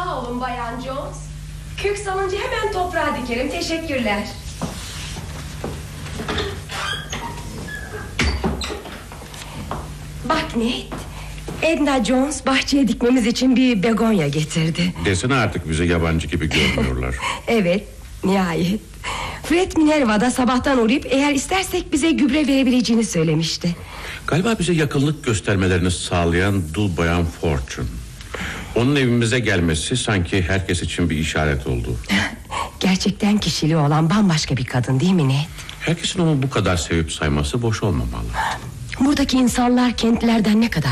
Sağ olun Bayan Jones. Kök salınca hemen toprağa dikerim. Teşekkürler. Bak Nate, Edna Jones bahçeye dikmemiz için bir begonya getirdi. Desene artık bize yabancı gibi görmüyorlar. Evet, nihayet. Fred Minerva'da sabahtan uğrayıp eğer istersek bize gübre verebileceğini söylemişti. Galiba bize yakınlık göstermelerini sağlayan dul bayan Fortune. Onun evimize gelmesi sanki herkes için bir işaret oldu. Gerçekten kişiliği olan bambaşka bir kadın değil mi Nate? Herkesin onu bu kadar sevip sayması boş olmamalı. Buradaki insanlar kentlerden ne kadar